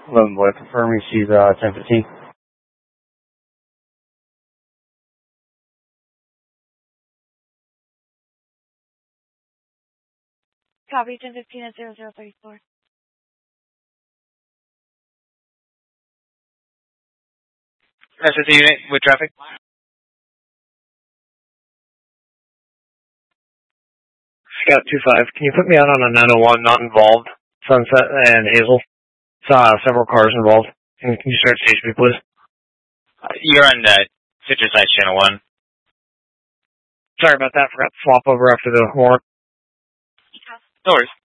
11 boy, confirming she's 1015. Copy 1015 at 0034. SSC unit with traffic. Scout 25, can you put me out on a 901 not involved, Sunset and Hazel? Saw several cars involved. Can you start station me, please? You're on Citrus Heights Channel 1. Sorry about that, forgot to swap over after the horn. No worries.